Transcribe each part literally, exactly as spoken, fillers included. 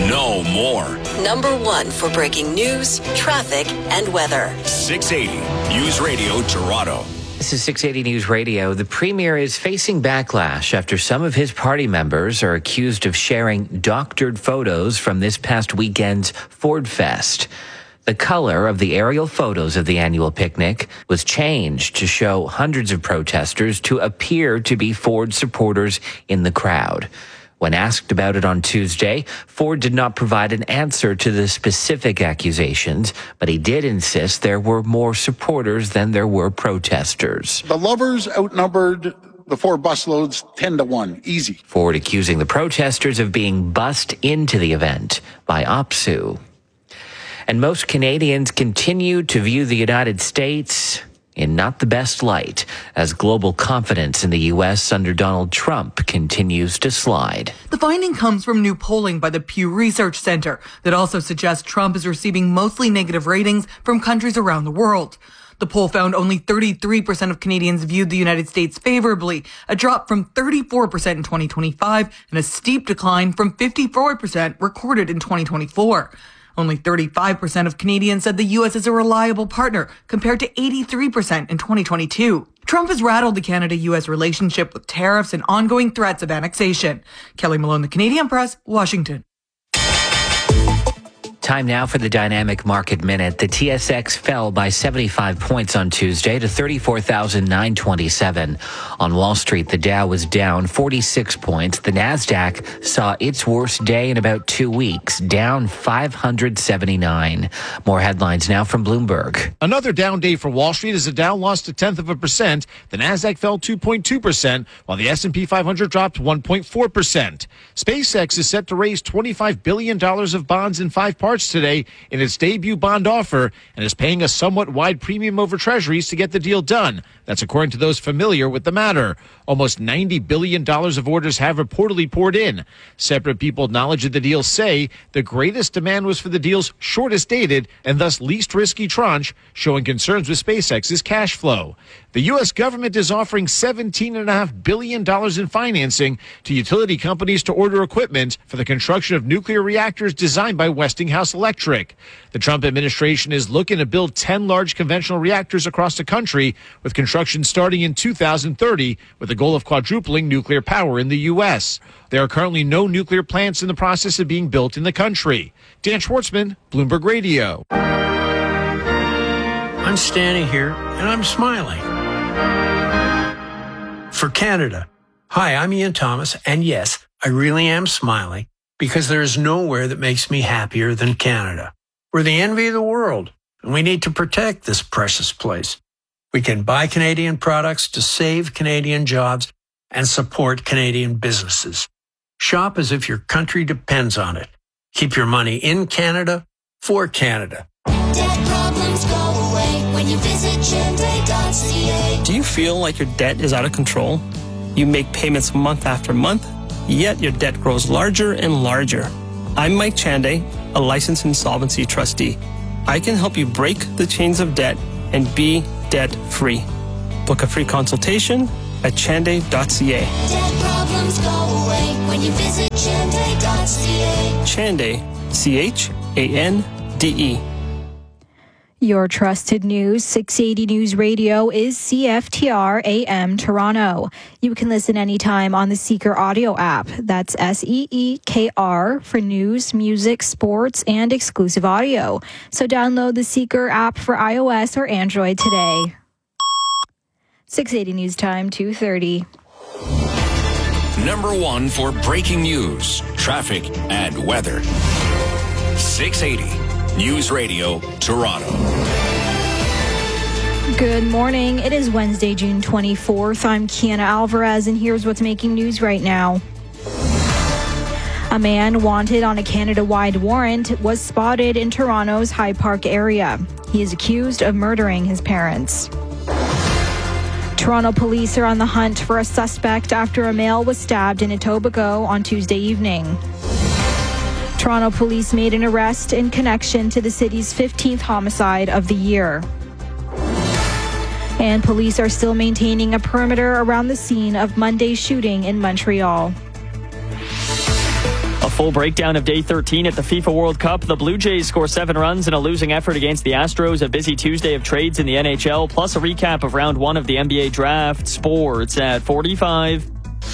know more. Number one for breaking news, traffic, and weather. six eighty News Radio Toronto. This is six eighty News Radio. The Premier is facing backlash after some of his party members are accused of sharing doctored photos from this past weekend's Ford Fest. The color of the aerial photos of the annual picnic was changed to show hundreds of protesters to appear to be Ford supporters in the crowd. When asked about it on Tuesday, Ford did not provide an answer to the specific accusations, but he did insist there were more supporters than there were protesters. The lovers outnumbered the Ford busloads ten to one. Easy. Ford accusing the protesters of being bussed into the event by OPSEU. And most Canadians continue to view the United States in not the best light as global confidence in the U S under Donald Trump continues to slide. The finding comes from new polling by the Pew Research Center that also suggests Trump is receiving mostly negative ratings from countries around the world. The poll found only thirty-three percent of Canadians viewed the United States favorably, a drop from thirty-four percent in twenty twenty-five and a steep decline from fifty-four percent recorded in twenty twenty-four. Only thirty-five percent of Canadians said the U S is a reliable partner, compared to eighty-three percent in twenty twenty-two. Trump has rattled the Canada-U S relationship with tariffs and ongoing threats of annexation. Kelly Malone, The Canadian Press, Washington. Time now for the Dynamic Market Minute. The T S X fell by seventy-five points on Tuesday to thirty-four thousand nine hundred twenty-seven. On Wall Street, the Dow was down forty-six points. The Nasdaq saw its worst day in about two weeks, down five hundred seventy-nine. More headlines now from Bloomberg. Another down day for Wall Street as the Dow lost a tenth of a percent. The Nasdaq fell two point two percent, while the S and P five hundred dropped one point four percent. SpaceX is set to raise twenty-five billion dollars of bonds in five parts today in its debut bond offer and is paying a somewhat wide premium over treasuries to get the deal done. That's according to those familiar with the matter. Almost ninety billion dollars of orders have reportedly poured in. Separate people acknowledged the deal say the greatest demand was for the deal's shortest dated and thus least risky tranche, showing concerns with SpaceX's cash flow. The U S government is offering seventeen point five billion dollars in financing to utility companies to order equipment for the construction of nuclear reactors designed by Westinghouse Electric. The Trump administration is looking to build ten large conventional reactors across the country, with construction starting in two thousand thirty, with the goal of quadrupling nuclear power in the U S. There are currently no nuclear plants in the process of being built in the country. Dan Schwartzman, Bloomberg Radio. I'm standing here and I'm smiling. For Canada. Hi, I'm Ian Thomas, and yes, I really am smiling because there is nowhere that makes me happier than Canada. We're the envy of the world, and we need to protect this precious place. We can buy Canadian products to save Canadian jobs and support Canadian businesses. Shop as if your country depends on it. Keep your money in Canada for Canada. Debt problems go away when you visit Chande dot c a. Do you feel like your debt is out of control? You make payments month after month, yet your debt grows larger and larger. I'm Mike Chande, a licensed insolvency trustee. I can help you break the chains of debt and be debt-free. Book a free consultation at Chande dot c a. Debt problems go away when you visit Chande dot c a. Chande, C H A N D E. Your trusted news, six eighty News Radio, is C F T R A M Toronto. You can listen anytime on the Seeker audio app. That's S E E K R for news, music, sports, and exclusive audio. So download the Seeker app for iOS or Android today. six eighty News Time, two thirty. Number one for breaking news, traffic, and weather. six eighty News Radio, Toronto. Good morning. It is Wednesday, June twenty-fourth. I'm Kiana Alvarez, and here's what's making news right now. A man wanted on a Canada-wide warrant was spotted in Toronto's High Park area. He is accused of murdering his parents. Toronto police are on the hunt for a suspect after a male was stabbed in Etobicoke on Tuesday evening. Toronto police made an arrest in connection to the city's fifteenth homicide of the year. And police are still maintaining a perimeter around the scene of Monday's shooting in Montreal. A full breakdown of day thirteen at the FIFA World Cup. The Blue Jays score seven runs in a losing effort against the Astros. A busy Tuesday of trades in the N H L, plus a recap of round one of the N B A draft. Sports at forty-five.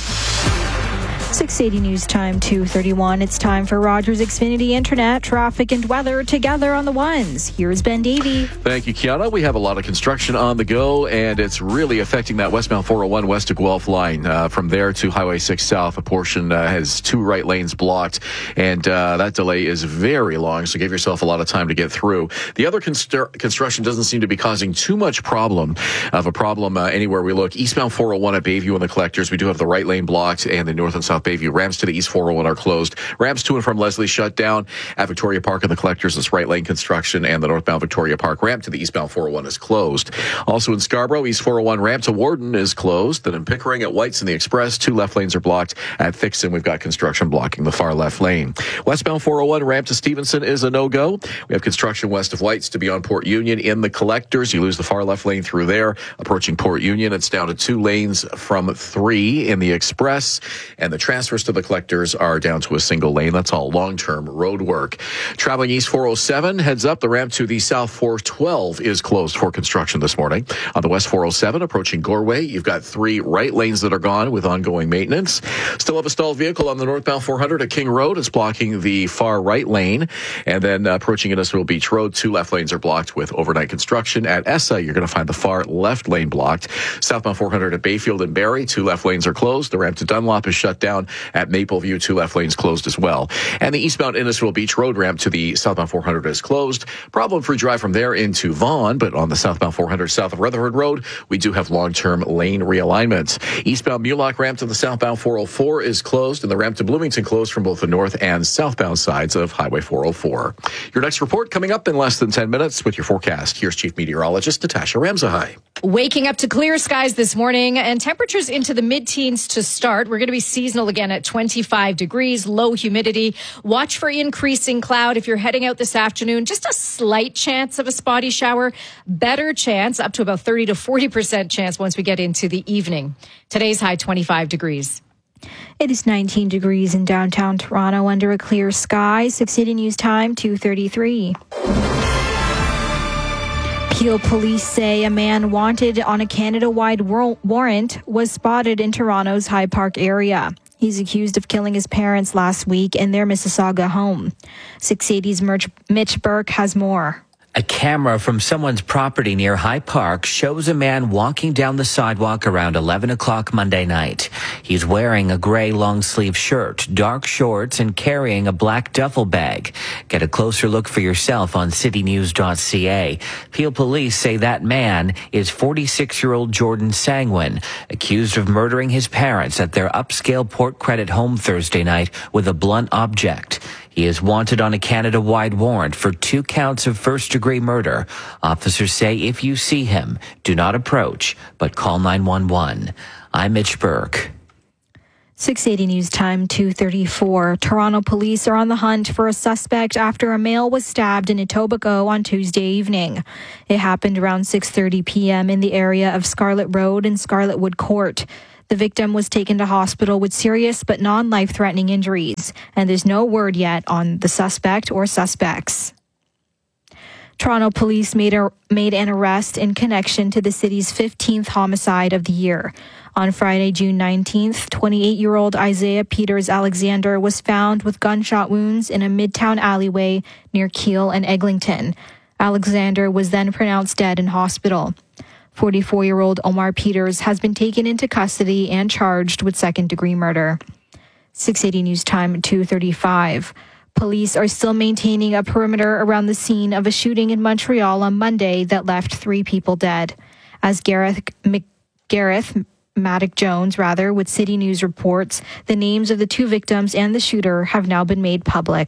six eighty News Time, two thirty-one. It's time for Rogers Xfinity Internet, traffic and weather together on the ones. Here's Ben Davey. Thank you, Kiana. We have a lot of construction on the go, and it's really affecting that westbound four oh one west of Guelph line. Uh, from there to Highway six South, a portion uh, has two right lanes blocked, and uh, that delay is very long, so give yourself a lot of time to get through. The other constru- construction doesn't seem to be causing too much problem of a problem uh, anywhere we look. Eastbound four oh one at Bayview and the Collectors, we do have the right lane blocked, and the north and south Bayview ramps to the east four oh one are closed. Ramps to and from Leslie shut down. At Victoria Park and the Collectors, this right lane construction, and the northbound Victoria Park ramp to the eastbound four oh one is closed. Also in Scarborough, east four oh one ramp to Warden is closed. Then in Pickering at Whites and the Express, two left lanes are blocked. At Thixon, we've got construction blocking the far left lane. Westbound four oh one ramp to Stevenson is a no-go. We have construction west of Whites to beyond Port Union. In the Collectors, you lose the far left lane through there. Approaching Port Union, it's down to two lanes from three in the Express, and the transfers to the Collectors are down to a single lane. That's all long-term road work. Traveling east four oh seven, heads up. The ramp to the south four twelve is closed for construction this morning. On the west four oh seven, approaching Goreway, you've got three right lanes that are gone with ongoing maintenance. Still have a stalled vehicle on the northbound four hundred at King Road. It's blocking the far right lane. And then uh, approaching Industrial Beach Road, two left lanes are blocked with overnight construction. At Essa, you're going to find the far left lane blocked. Southbound four hundred at Bayfield and Barrie, two left lanes are closed. The ramp to Dunlop is shut down. At Mapleview, two left lanes closed as well. And the eastbound Industrial Beach Road ramp to the southbound four hundred is closed. Problem-free drive from there into Vaughan, but on the southbound four hundred south of Rutherford Road, we do have long-term lane realignments. Eastbound Mulock ramp to the southbound four oh four is closed, and the ramp to Bloomington closed from both the north and southbound sides of Highway four oh four. Your next report coming up in less than ten minutes with your forecast. Here's Chief Meteorologist Natasha Ramsahai. Waking up to clear skies this morning and temperatures into the mid-teens to start. We're going to be seasonal again at twenty-five degrees, low humidity. Watch for increasing cloud if you're heading out this afternoon. Just a slight chance of a spotty shower. Better chance, up to about thirty to forty percent chance once we get into the evening. Today's high twenty-five degrees. It is nineteen degrees in downtown Toronto under a clear sky. six eighty News Time, two thirty-three. Peel police say a man wanted on a Canada-wide warrant was spotted in Toronto's High Park area. He's accused of killing his parents last week in their Mississauga home. six eighty's Mitch Burke has more. A camera from someone's property near High Park shows a man walking down the sidewalk around eleven o'clock Monday night. He's wearing a gray long-sleeve shirt, dark shorts, and carrying a black duffel bag. Get a closer look for yourself on city news dot c a. Peel police say that man is forty-six-year-old Jordan Sangwin, accused of murdering his parents at their upscale Port Credit home Thursday night with a blunt object. He is wanted on a Canada-wide warrant for two counts of first-degree murder. Officers say if you see him, do not approach, but call nine one one. I'm Mitch Burke. six eighty News Time, two thirty-four. Toronto police are on the hunt for a suspect after a male was stabbed in Etobicoke on Tuesday evening. It happened around six thirty p.m. in the area of Scarlett Road and Scarlett Wood Court. The victim was taken to hospital with serious but non-life-threatening injuries, and there's no word yet on the suspect or suspects. Toronto police made, a, made an arrest in connection to the city's fifteenth homicide of the year. On Friday, June nineteenth, twenty-eight-year-old Isaiah Peters Alexander was found with gunshot wounds in a Midtown alleyway near Keele and Eglinton. Alexander was then pronounced dead in hospital. forty-four-year-old Omar Peters has been taken into custody and charged with second-degree murder. six eighty News Time, two thirty-five. Police are still maintaining a perimeter around the scene of a shooting in Montreal on Monday that left three people dead. As Gareth McGareth Maddock Jones, rather, with City News reports, the names of the two victims and the shooter have now been made public.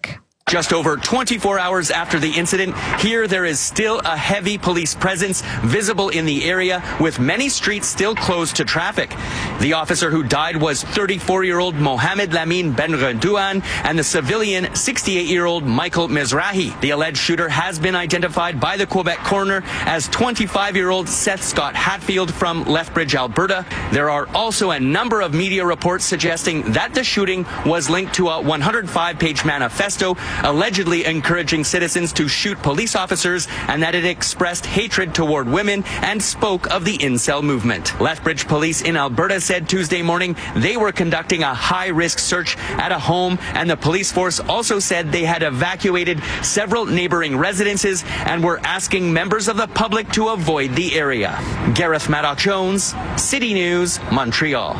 Just over twenty-four hours after the incident, here there is still a heavy police presence visible in the area, with many streets still closed to traffic. The officer who died was thirty-four-year-old Mohamed Lamine Benredouan and the civilian sixty-eight-year-old Michael Mizrahi. The alleged shooter has been identified by the Quebec coroner as twenty-five-year-old Seth Scott Hatfield from Lethbridge, Alberta. There are also a number of media reports suggesting that the shooting was linked to a one hundred five page manifesto allegedly encouraging citizens to shoot police officers, and that it expressed hatred toward women and spoke of the incel movement. Lethbridge police in Alberta said Tuesday morning they were conducting a high-risk search at a home, and the police force also said they had evacuated several neighboring residences and were asking members of the public to avoid the area. Gareth Maddock-Jones, City News, Montreal.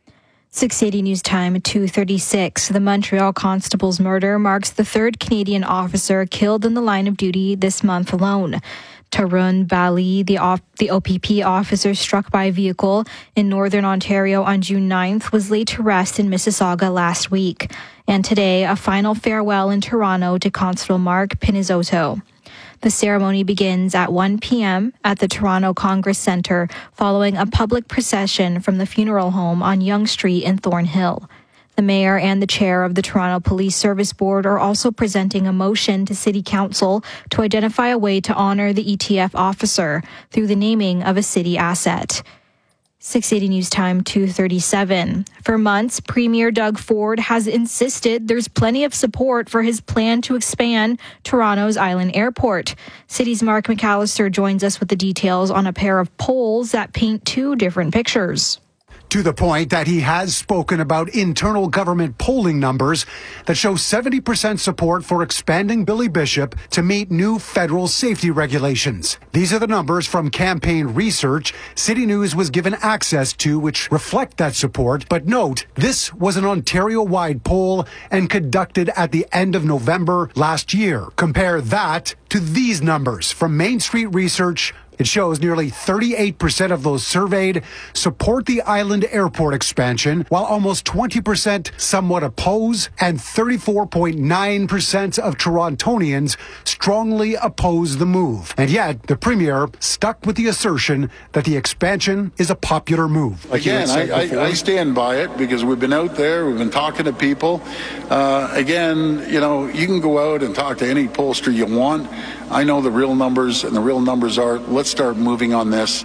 six eighty News Time at two thirty-six. The Montreal constable's murder marks the third Canadian officer killed in the line of duty this month alone. Tarun Bali, the, off, the O P P officer struck by a vehicle in northern Ontario on June ninth, was laid to rest in Mississauga last week. And today, a final farewell in Toronto to Constable Mark Pinizotto. The ceremony begins at one p.m. at the Toronto Congress Centre, following a public procession from the funeral home on Yonge Street in Thornhill. The mayor and the chair of the Toronto Police Service Board are also presenting a motion to City Council to identify a way to honour the E T F officer through the naming of a city asset. six eighty News Time, two thirty-seven. For months, Premier Doug Ford has insisted there's plenty of support for his plan to expand Toronto's Island Airport. City's Mark McAllister joins us with the details on a pair of polls that paint two different pictures. To the point that he has spoken about internal government polling numbers that show seventy percent support for expanding Billy Bishop to meet new federal safety regulations. These are the numbers from campaign research City News was given access to, which reflect that support. But note, this was an Ontario-wide poll and conducted at the end of November last year. Compare that to these numbers from Main Street Research. It shows nearly thirty-eight percent of those surveyed support the Island Airport expansion, while almost twenty percent somewhat oppose, and thirty-four point nine percent of Torontonians strongly oppose the move. And yet, the Premier stuck with the assertion that the expansion is a popular move. Like Again, I, I, I stand by it because we've been out there, we've been talking to people. Uh, again, you know, you can go out and talk to any pollster you want. I know the real numbers, and the real numbers are, let's start moving on this.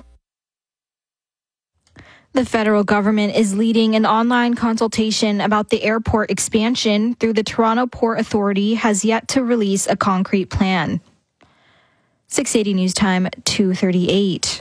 The federal government is leading an online consultation about the airport expansion through the Toronto Port Authority has yet to release a concrete plan. six eighty News Time, two thirty-eight.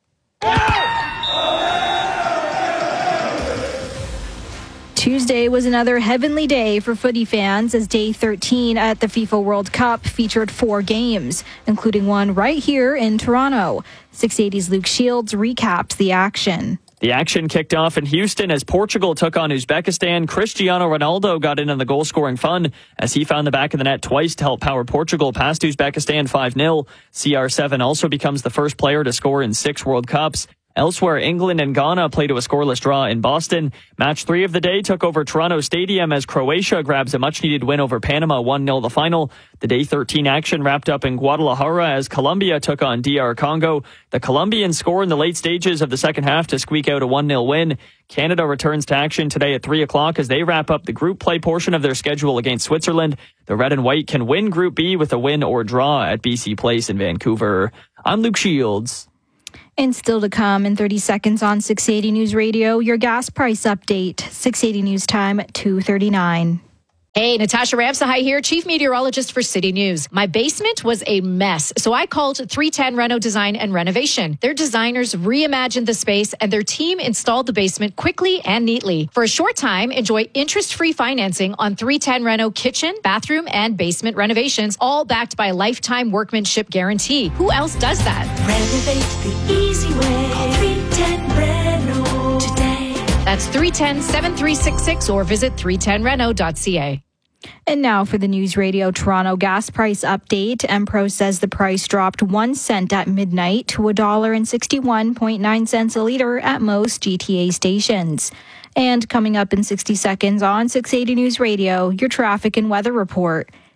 Tuesday was another heavenly day for footy fans as day thirteen at the FIFA World Cup featured four games, including one right here in Toronto. six eighty's Luke Shields recapped the action. The action kicked off in Houston as Portugal took on Uzbekistan. Cristiano Ronaldo got in on the goal-scoring fun as he found the back of the net twice to help power Portugal past Uzbekistan five nil. C R seven also becomes the first player to score in six World Cups. Elsewhere, England and Ghana played to a scoreless draw in Boston. Match three of the day took over Toronto Stadium as Croatia grabs a much-needed win over Panama, one nil the final. The day thirteen action wrapped up in Guadalajara as Colombia took on D R Congo. The Colombians score in the late stages of the second half to squeak out a one nil win. Canada returns to action today at three o'clock as they wrap up the group play portion of their schedule against Switzerland. The Red and White can win Group B with a win or draw at B C Place in Vancouver. I'm Luke Shields. And still to come in thirty seconds on six eighty News Radio, your gas price update. six eighty News Time, two thirty-nine. Hey, Natasha Ramsahai here, Chief Meteorologist for City News. My basement was a mess, so I called three ten Reno Design and Renovation. Their designers reimagined the space, and their team installed the basement quickly and neatly. For a short time, enjoy interest-free financing on three ten Reno kitchen, bathroom, and basement renovations, all backed by a lifetime workmanship guarantee. Who else does that? Renovate the easy way. Call three ten Reno today. That's three one zero, seven three six six or visit three ten reno dot c a. And now for the News Radio Toronto gas price update. Empro says the price dropped one cent at midnight to one dollar and sixty-one point nine cents a litre at most G T A stations. And coming up in sixty seconds on six eighty News Radio, your traffic and weather report.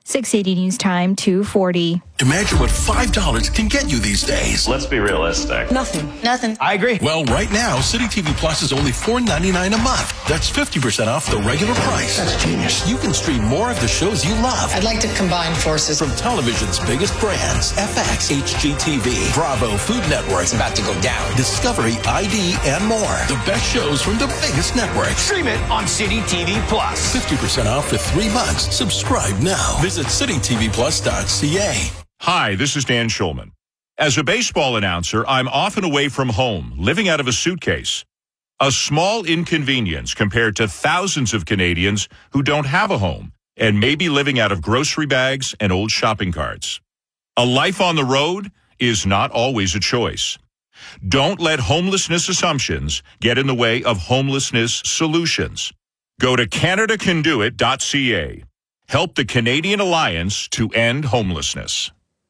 six eighty News Time, two forty. Imagine what five dollars can get you these days. Let's be realistic. Nothing. Nothing. I agree. Well, right now, City T V Plus is only four ninety-nine a month. That's fifty percent off the regular price. That's genius. You can stream more of the shows you love. I'd like to combine forces. From television's biggest brands, F X, H G T V, Bravo, Food Network. It's about to go down. Discovery, I D, and more. The best shows from the biggest networks. Stream it on City T V Plus. fifty percent off for three months. Subscribe now. Visit city t v plus dot c a. Hi, this is Dan Schulman. As a baseball announcer, I'm often away from home, living out of a suitcase. A small inconvenience compared to thousands of Canadians who don't have a home and may be living out of grocery bags and old shopping carts. A life on the road is not always a choice. Don't let homelessness assumptions get in the way of homelessness solutions. Go to canada can do it dot c a. Help the Canadian Alliance to end homelessness.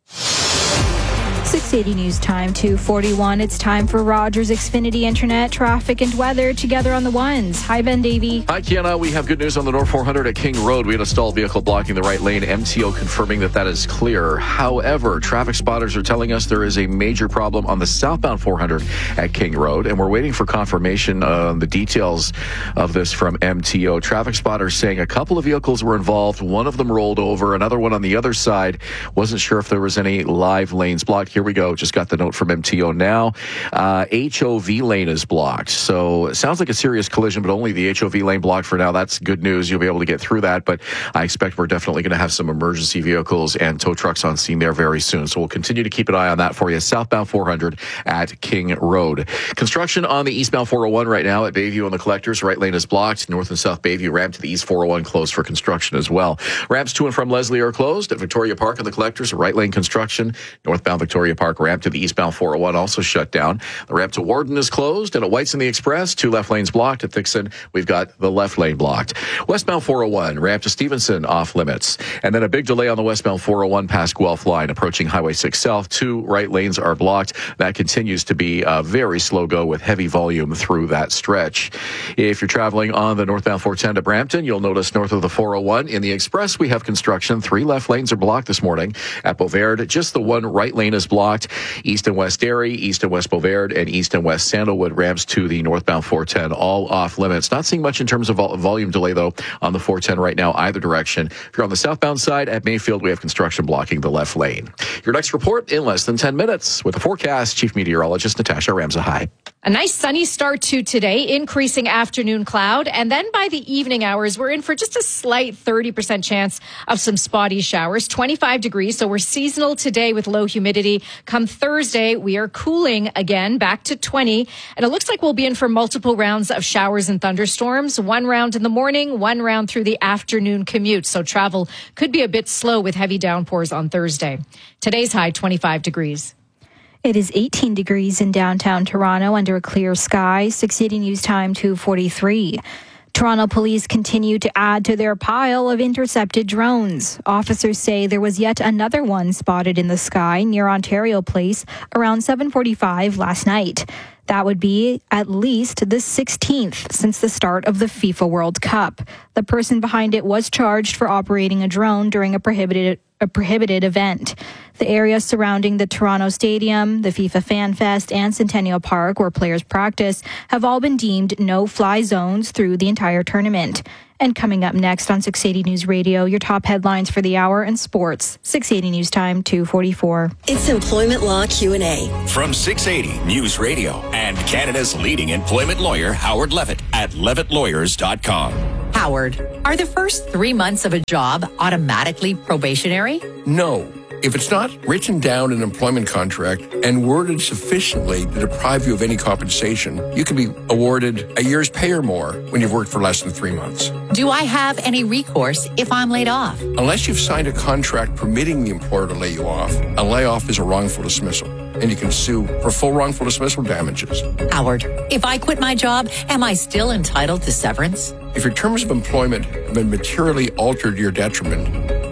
six eighty News Time, two forty-one. It's time for Rogers Xfinity Internet, traffic and weather together on the ones. Hi, Ben Davey. Hi, Kiana. We have good news on the North four hundred at King Road. We had a stalled vehicle blocking the right lane. M T O confirming that that is clear. However, traffic spotters are telling us there is a major problem on the southbound four hundred at King Road, and we're waiting for confirmation on the details of this from M T O. Traffic spotters saying a couple of vehicles were involved. One of them rolled over. Another one on the other side. Wasn't sure if there was any live lanes blocked. Here we go. Just got the note from M T O now. Uh, H O V lane is blocked. So it sounds like a serious collision, but only the H O V lane blocked for now. That's good news. You'll be able to get through that. But I expect we're definitely going to have some emergency vehicles and tow trucks on scene there very soon. So we'll continue to keep an eye on that for you. Southbound four hundred at King Road. Construction on the eastbound four oh one right now at Bayview and the Collectors. Right lane is blocked. North and South Bayview ramp to the east four oh one closed for construction as well. Ramps to and from Leslie are closed. At Victoria Park and the Collectors, right lane construction. Northbound Victoria Park ramp to the eastbound four oh one also shut down. The ramp to Warden is closed, and at White's and the Express, two left lanes blocked. At Thixon, we've got the left lane blocked. Westbound four oh one, ramp to Stevenson off limits. And then a big delay on the westbound four oh one past Guelph line, approaching Highway six South. Two right lanes are blocked. That continues to be a very slow go with heavy volume through that stretch. If you're traveling on the northbound four ten to Brampton, you'll notice north of the four oh one in the Express, we have construction. Three left lanes are blocked this morning. At Beauverde, just the one right lane is blocked. East and West Derry, East and West Beauverde, and East and West Sandalwood ramps to the northbound four ten, all off limits. Not seeing much in terms of vol- volume delay, though, on the four ten right now, either direction. If you're on the southbound side at Mayfield, we have construction blocking the left lane. Your next report in less than ten minutes with the forecast. Chief Meteorologist Natasha Ramzahai. A nice sunny start to today, increasing afternoon cloud. And then by the evening hours, we're in for just a slight thirty percent chance of some spotty showers. twenty-five degrees, so we're seasonal today with low humidity. Come Thursday, we are cooling again, back to twenty. And it looks like we'll be in for multiple rounds of showers and thunderstorms. One round in the morning, one round through the afternoon commute. So travel could be a bit slow with heavy downpours on Thursday. Today's high, twenty-five degrees. It is eighteen degrees in downtown Toronto under a clear sky. six eighty News Time, two forty-three. Toronto police continue to add to their pile of intercepted drones. Officers say there was yet another one spotted in the sky near Ontario Place around seven forty-five last night. That would be at least the sixteenth since the start of the FIFA World Cup. The person behind it was charged for operating a drone during a prohibited a prohibited event. The area surrounding the Toronto Stadium, the FIFA Fan Fest, and Centennial Park, where players practice, have all been deemed no-fly zones through the entire tournament. And coming up next on six eighty News Radio, your top headlines for the hour and sports. six eighty News Time, two forty-four. It's Employment Law Q and A. From six eighty News Radio and Canada's leading employment lawyer, Howard Levitt, at levitt lawyers dot com. Howard, are the first three months of a job automatically probationary? No. If it's not written down in an employment contract and worded sufficiently to deprive you of any compensation, you can be awarded a year's pay or more when you've worked for less than three months. Do I have any recourse if I'm laid off? Unless you've signed a contract permitting the employer to lay you off, a layoff is a wrongful dismissal, and you can sue for full wrongful dismissal damages. Howard, if I quit my job, am I still entitled to severance? If your terms of employment have been materially altered to your detriment,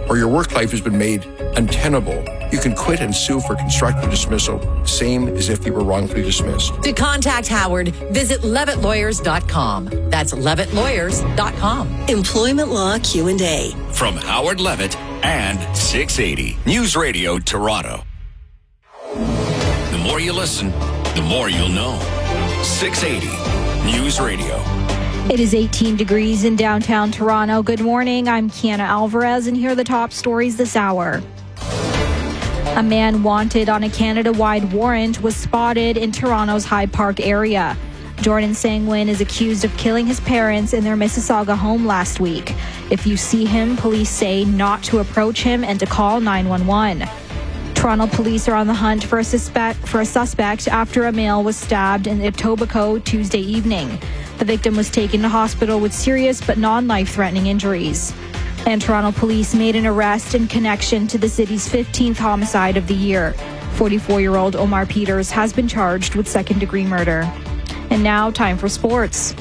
or your work life has been made untenable, you can quit and sue for constructive dismissal, same as if you were wrongfully dismissed. To contact Howard, visit levitt lawyers dot com. That's levitt lawyers dot com. Employment Law Q and A. From Howard Levitt and six eighty News Radio Toronto. The more you listen, the more you'll know. six eighty News Radio. It is eighteen degrees in downtown Toronto. Good morning. I'm Kiana Alvarez, and here are the top stories this hour. A man wanted on a Canada-wide warrant was spotted in Toronto's Hyde Park area. Jordan Sangwin is accused of killing his parents in their Mississauga home last week. If you see him, police say not to approach him and to call nine one one. Toronto police are on the hunt for a suspect for a suspect after a male was stabbed in Etobicoke Tuesday evening. The victim was taken to hospital with serious but non-life-threatening injuries. And Toronto police made an arrest in connection to the city's fifteenth homicide of the year. forty-four-year-old Omar Peters has been charged with second-degree murder. And now, time for sports.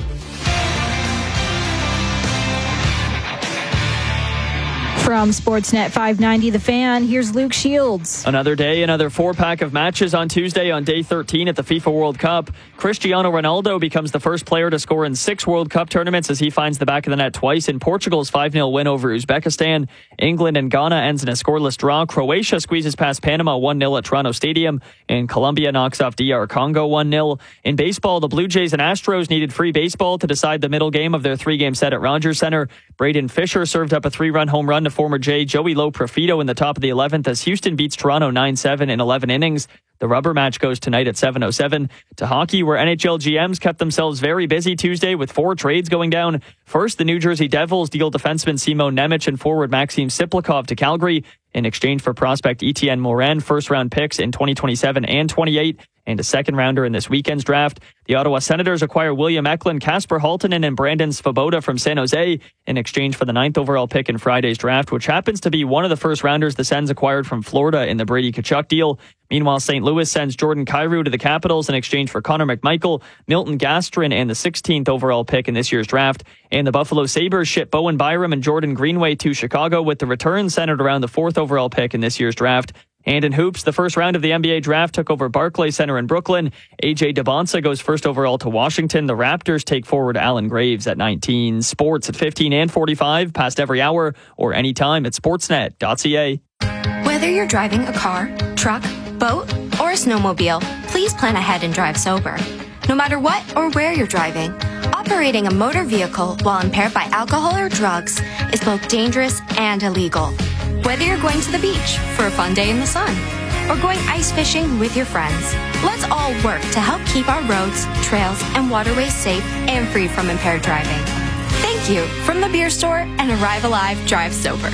From Sportsnet five ninety The Fan, here's Luke Shields. Another day, another four-pack of matches on Tuesday on day thirteen at the FIFA World Cup. Cristiano Ronaldo becomes the first player to score in six World Cup tournaments as he finds the back of the net twice in Portugal's five nil win over Uzbekistan. England and Ghana ends in a scoreless draw. Croatia squeezes past Panama one nil at Toronto Stadium. And Colombia knocks off D R Congo one nil. In baseball, the Blue Jays and Astros needed free baseball to decide the middle game of their three-game set at Rogers Center. Braden Fisher served up a three-run home run to former Jay Joey Loprofito in the top of the eleventh as Houston beats Toronto nine seven in eleven innings. The rubber match goes tonight at seven oh seven. To hockey, where N H L G Ms kept themselves very busy Tuesday with four trades going down. First, the New Jersey Devils deal defenseman Simon Nemec and forward Maxim Siplikov to Calgary in exchange for prospect Etienne Morin, first-round picks in twenty twenty-seven and twenty-eight, and a second-rounder in this weekend's draft. The Ottawa Senators acquire William Eklund, Casper Haltonen, and Brandon Svoboda from San Jose in exchange for the ninth overall pick in Friday's draft, which happens to be one of the first-rounders the Sens acquired from Florida in the Brady Tkachuk deal. Meanwhile, Saint Louis sends Jordan Kyrou to the Capitals in exchange for Connor McMichael, Milton Gastrin, and the sixteenth overall pick in this year's draft. And the Buffalo Sabres ship Bowen Byram and Jordan Greenway to Chicago with the return centered around the fourth overall pick in this year's draft. And in hoops, the first round of the N B A draft took over Barclays Center in Brooklyn. A J DeBonsa goes first overall to Washington. The Raptors take forward Alan Graves at nineteen. Sports at fifteen and forty-five, past every hour, or anytime at sportsnet dot c a. Whether you're driving a car, truck, boat, or a snowmobile, please plan ahead and drive sober. No matter what or where you're driving, operating a motor vehicle while impaired by alcohol or drugs is both dangerous and illegal. Whether you're going to the beach for a fun day in the sun or going ice fishing with your friends, let's all work to help keep our roads, trails, and waterways safe and free from impaired driving. Thank you from the beer store and Arrive Alive Drive Sober.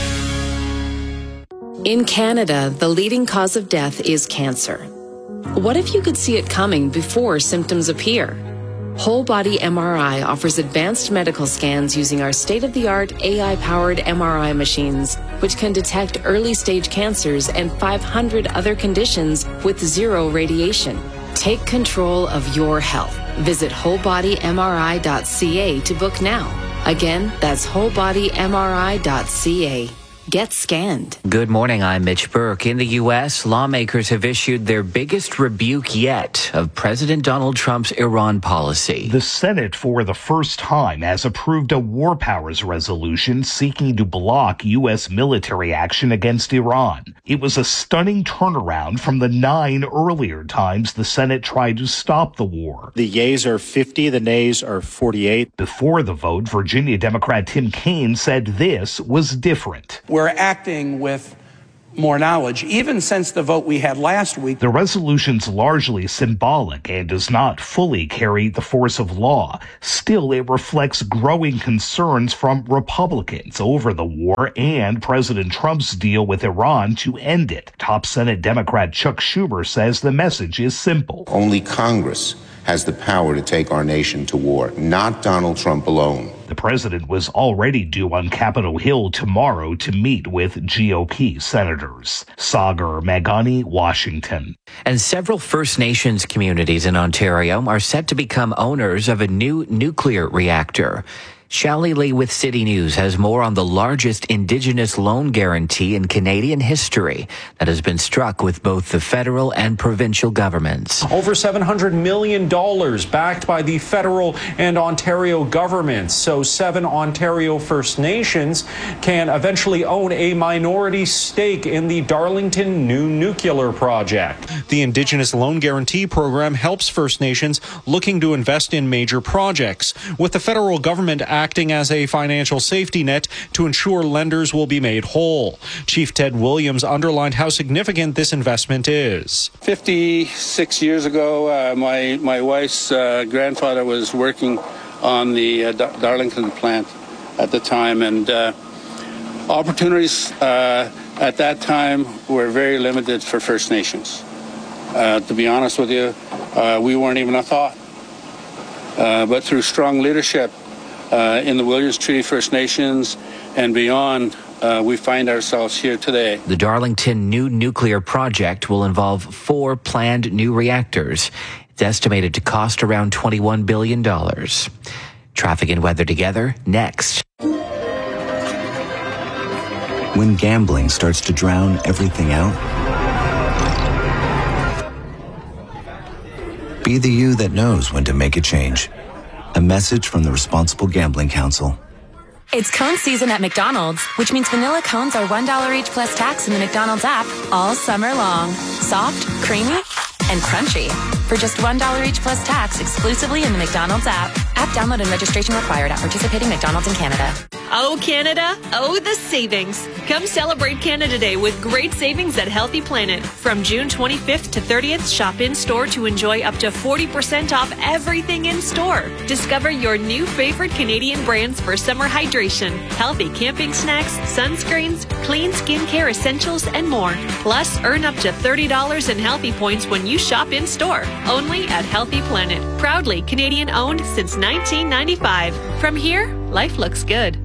In Canada, the leading cause of death is cancer. What if you could see it coming before symptoms appear? Whole Body M R I offers advanced medical scans using our state-of-the-art A I-powered M R I machines, which can detect early-stage cancers and five hundred other conditions with zero radiation. Take control of your health. Visit whole body m r i dot c a to book now. Again, that's whole body m r i dot c a. Get scanned. Good morning, I'm Mitch Burke. In the U S, lawmakers have issued their biggest rebuke yet of President Donald Trump's Iran policy. The Senate, for the first time, has approved a war powers resolution seeking to block U S military action against Iran. It was a stunning turnaround from the nine earlier times the Senate tried to stop the war. The yeas are fifty, the nays are forty-eight. Before the vote, Virginia Democrat Tim Kaine said this was different. We're acting with more knowledge, even since the vote we had last week. The resolution's largely symbolic and does not fully carry the force of law. Still, it reflects growing concerns from Republicans over the war and President Trump's deal with Iran to end it. Top Senate Democrat Chuck Schumer says the message is simple. Only Congress has the power to take our nation to war, not Donald Trump alone. The president was already due on Capitol Hill tomorrow to meet with G O P senators. Sagar Meghani, Washington. And several First Nations communities in Ontario are set to become owners of a new nuclear reactor. Shelley Lee with City News has more on the largest Indigenous loan guarantee in Canadian history that has been struck with both the federal and provincial governments. Over seven hundred million dollars backed by the federal and Ontario governments. So seven Ontario First Nations can eventually own a minority stake in the Darlington new nuclear project. The Indigenous Loan Guarantee Program helps First Nations looking to invest in major projects, with the federal government acting as a financial safety net to ensure lenders will be made whole. Chief Ted Williams underlined how significant this investment is. fifty-six years ago, uh, my, my wife's uh, grandfather was working on the uh, Darlington plant at the time, and uh, opportunities uh, at that time were very limited for First Nations. Uh, to be honest with you, uh, we weren't even a thought. Uh, but through strong leadership uh, in the Williams Treaty First Nations and beyond, uh, we find ourselves here today. The Darlington new nuclear project will involve four planned new reactors. It's estimated to cost around twenty-one billion dollars. Traffic and weather together next. When gambling starts to drown everything out, be the you that knows when to make a change. A message from the Responsible Gambling Council. It's cone season at McDonald's, which means vanilla cones are one dollar each plus tax in the McDonald's app all summer long. Soft, creamy, and crunchy. For just one dollar each plus tax exclusively in the McDonald's app. App download and registration required at participating McDonald's in Canada. Oh, Canada. Oh, the savings. Come celebrate Canada Day with great savings at Healthy Planet. From June twenty-fifth to thirtieth, shop in-store to enjoy up to forty percent off everything in-store. Discover your new favorite Canadian brands for summer hydration, healthy camping snacks, sunscreens, clean skincare essentials, and more. Plus, earn up to thirty dollars in Healthy Points when you shop in-store. Only at Healthy Planet. Proudly Canadian-owned since nineteen ninety-five. From here, life looks good.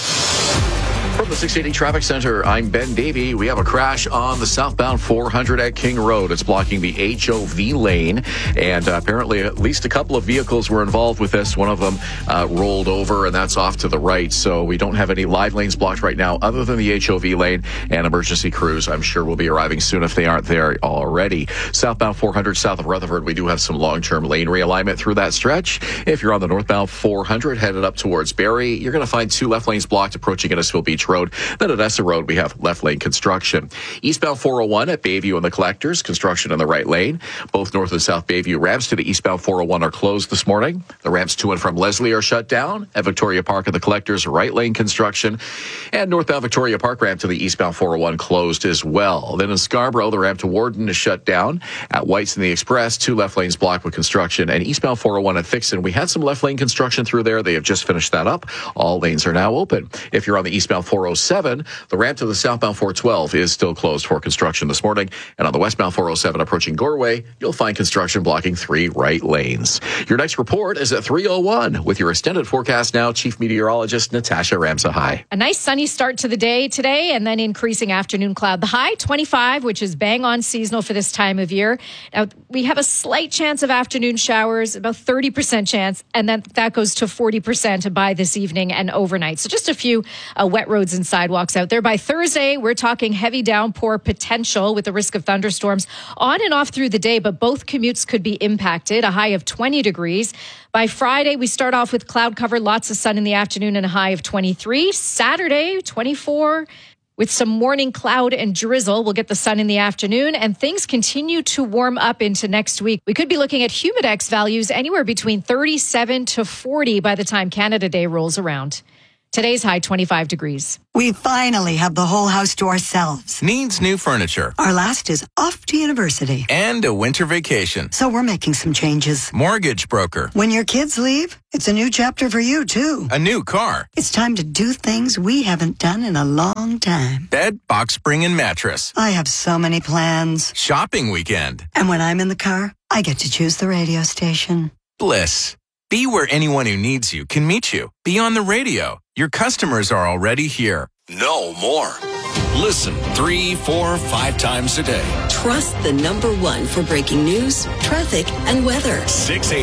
From the six eighty Traffic Center, I'm Ben Davey. We have a crash on the southbound four hundred at King Road. It's blocking the H O V lane, and uh, apparently at least a couple of vehicles were involved with this. One of them uh, rolled over, and that's off to the right. So we don't have any live lanes blocked right now other than the H O V lane, and emergency crews, I'm sure, will be arriving soon if they aren't there already. Southbound four hundred south of Rutherford, we do have some long-term lane realignment through that stretch. If you're on the northbound four hundred headed up towards Barrie, you're going to find two left lanes blocked approaching Innisfil Beach Road. Then at Essa Road, we have left lane construction. Eastbound four oh one at Bayview and the Collectors, construction in the right lane. Both north and south Bayview ramps to the eastbound four oh one are closed this morning. The ramps to and from Leslie are shut down. At Victoria Park and the Collectors, right lane construction. And northbound Victoria Park ramp to the eastbound four oh one closed as well. Then in Scarborough, the ramp to Warden is shut down. At Whites and the Express, two left lanes blocked with construction. And eastbound four oh one at Thixon, we had some left lane construction through there. They have just finished that up. All lanes are now open. If you're on the eastbound four oh seven, the ramp to the southbound four twelve is still closed for construction this morning. And on the westbound four oh seven approaching Goreway, you'll find construction blocking three right lanes. Your next report is at three oh one with your extended forecast now, Chief Meteorologist Natasha Ramsahai. A nice sunny start to the day today, and then increasing afternoon cloud. The high, twenty-five, which is bang on seasonal for this time of year. Now, we have a slight chance of afternoon showers, about thirty percent chance, and then that goes to forty percent by this evening and overnight. So just a few uh, wet roads and sidewalks out there. By Thursday, we're talking heavy downpour potential with the risk of thunderstorms on and off through the day, but both commutes could be impacted, a high of twenty degrees. By Friday, we start off with cloud cover, lots of sun in the afternoon and a high of twenty-three. Saturday, twenty-four. With some morning cloud and drizzle, we'll get the sun in the afternoon, and things continue to warm up into next week. We could be looking at humidex values anywhere between thirty-seven to forty by the time Canada Day rolls around. Today's high, twenty-five degrees. We finally have the whole house to ourselves. Needs new furniture. Our last is off to university. And a winter vacation. So we're making some changes. Mortgage broker. When your kids leave, it's a new chapter for you, too. A new car. It's time to do things we haven't done in a long time. Bed, box spring, and mattress. I have so many plans. Shopping weekend. And when I'm in the car, I get to choose the radio station. Bliss. Be where anyone who needs you can meet you. Be on the radio. Your customers are already here. Know more. Listen three, four, five times a day. Trust the number one for breaking news, traffic, and weather. six eighty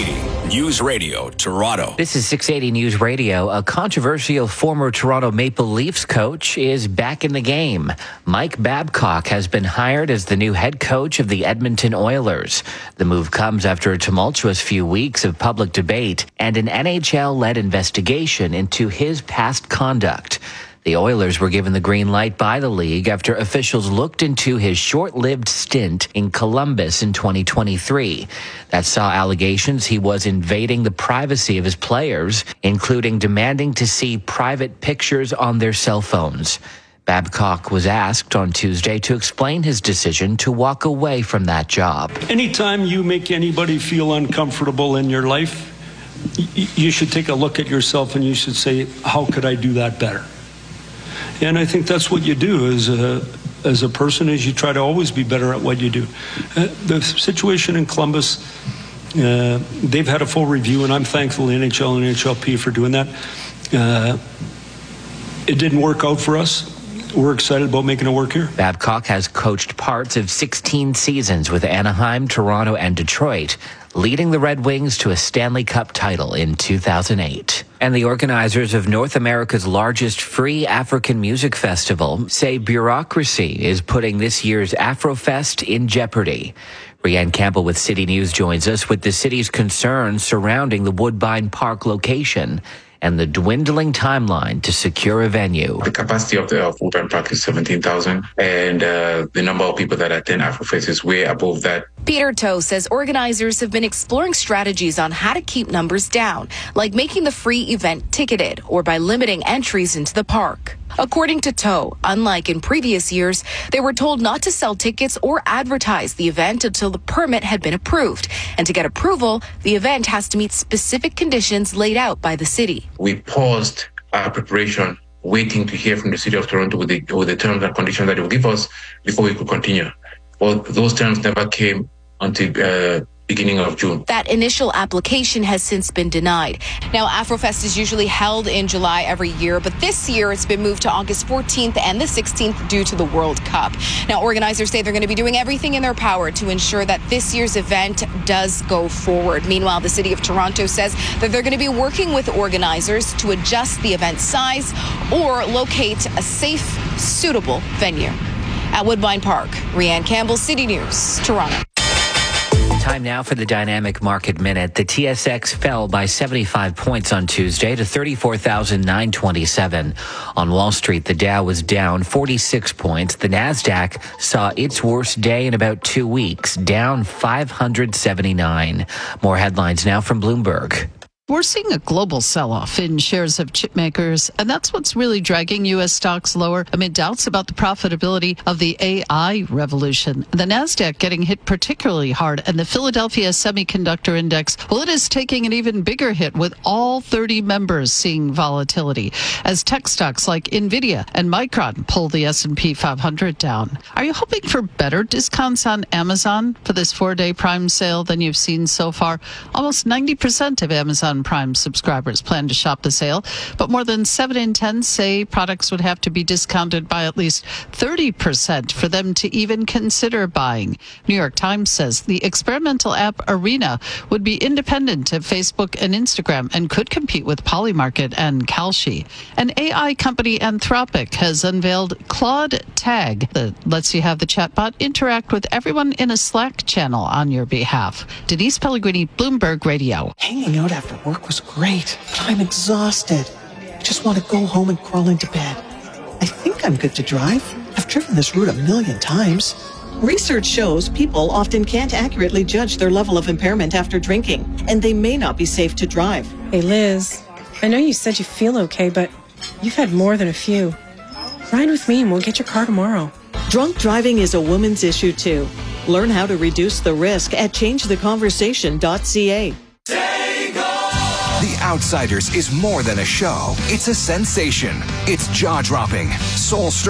News Radio, Toronto. This is six eighty News Radio. A controversial former Toronto Maple Leafs coach is back in the game. Mike Babcock has been hired as the new head coach of the Edmonton Oilers. The move comes after a tumultuous few weeks of public debate and an N H L-led investigation into his past conduct. The Oilers were given the green light by the league after officials looked into his short-lived stint in Columbus in twenty twenty-three. That saw allegations he was invading the privacy of his players, including demanding to see private pictures on their cell phones. Babcock was asked on Tuesday to explain his decision to walk away from that job. Anytime you make anybody feel uncomfortable in your life, y- you should take a look at yourself and you should say, how could I do that better? And I think that's what you do as a, as a person, is you try to always be better at what you do. Uh, the situation in Columbus, uh, they've had a full review, and I'm thankful to N H L and N H L P for doing that. Uh, it didn't work out for us. We're excited about making it work here. Babcock has coached parts of sixteen seasons with Anaheim, Toronto, and Detroit, leading the Red Wings to a Stanley Cup title in two thousand eight. And the organizers of North America's largest free African music festival say bureaucracy is putting this year's Afrofest in jeopardy. Rianne Campbell with City News joins us with the city's concerns surrounding the Woodbine Park location and the dwindling timeline to secure a venue. The capacity of the of Woodbine Park is seventeen thousand, and uh, the number of people that attend Afrofest is way above that. Peter Toe says organizers have been exploring strategies on how to keep numbers down, like making the free event ticketed or by limiting entries into the park. According to Toe, unlike in previous years, they were told not to sell tickets or advertise the event until the permit had been approved. And to get approval, the event has to meet specific conditions laid out by the city. We paused our preparation, waiting to hear from the City of Toronto with the, with the terms and conditions that they would give us before we could continue. Well, those terms never came until uh, beginning of June. That initial application has since been denied. Now, Afrofest is usually held in July every year, but this year it's been moved to August fourteenth and the sixteenth due to the World Cup. Now, organizers say they're going to be doing everything in their power to ensure that this year's event does go forward. Meanwhile, the City of Toronto says that they're going to be working with organizers to adjust the event size or locate a safe, suitable venue. At Woodbine Park, Rianne Campbell, City News, Toronto. Time now for the Dynamic Market Minute. The T S X fell by seventy-five points on Tuesday to thirty-four thousand nine hundred twenty-seven. On Wall Street, the Dow was down forty-six points. The Nasdaq saw its worst day in about two weeks, down five hundred seventy-nine. More headlines now from Bloomberg. We're seeing a global sell-off in shares of chip makers, and that's what's really dragging U S stocks lower amid doubts about the profitability of the A I revolution. The Nasdaq getting hit particularly hard, and the Philadelphia Semiconductor Index, well, it is taking an even bigger hit, with all thirty members seeing volatility as tech stocks like Nvidia and Micron pull the S and P five hundred down. Are you hoping for better discounts on Amazon for this four-day Prime sale than you've seen so far? Almost ninety percent of Amazon Prime subscribers plan to shop the sale, but more than seven in ten say products would have to be discounted by at least thirty percent for them to even consider buying. New York Times says the experimental app Arena would be independent of Facebook and Instagram and could compete with Polymarket and Kalshi. An A I company, Anthropic, has unveiled Claude Tag that lets you have the chatbot interact with everyone in a Slack channel on your behalf. Denise Pellegrini, Bloomberg Radio. Hanging out after work was great, but I'm exhausted. I just want to go home and crawl into bed. I think I'm good to drive. I've driven this route a million times. Research shows people often can't accurately judge their level of impairment after drinking, and they may not be safe to drive. Hey, Liz, I know you said you feel okay, but you've had more than a few. Ride with me and we'll get your car tomorrow. Drunk driving is a woman's issue, too. Learn how to reduce the risk at change the conversation dot c a. The Outsiders is more than a show. It's a sensation. It's jaw-dropping, soul-stirring.